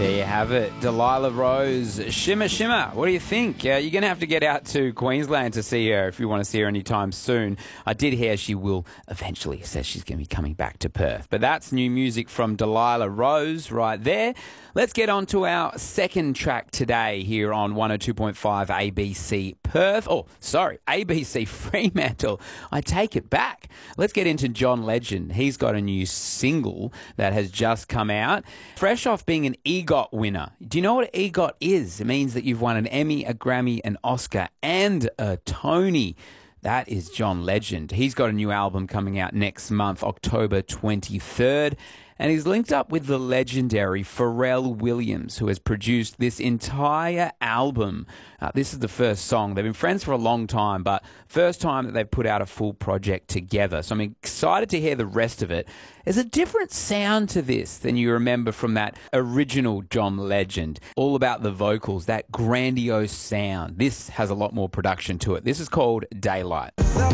There you have it. Delilah Rose, Shimmer Shimmer. What do you think? You're going to have to get out to Queensland to see her if you want to see her anytime soon. I did hear she will eventually, says she's going to be coming back to Perth. But that's new music from Delilah Rose right there. Let's get on to our second track today here on 102.5 ABC Perth. Oh, sorry, ABC Fremantle. I take it back. Let's get into John Legend. He's got a new single that has just come out. Fresh off being an EGOT winner. Do you know what EGOT is? It means that you've won an Emmy, a Grammy, an Oscar, and a Tony. That is John Legend. He's got a new album coming out next month, October 23rd. And he's linked up with the legendary Pharrell Williams, who has produced this entire album. This is the first song. They've been friends for a long time, but first time that they've put out a full project together. So I'm excited to hear the rest of it. There's a different sound to this than you remember from that original John Legend. All about the vocals, that grandiose sound. This has a lot more production to it. This is called Daylight.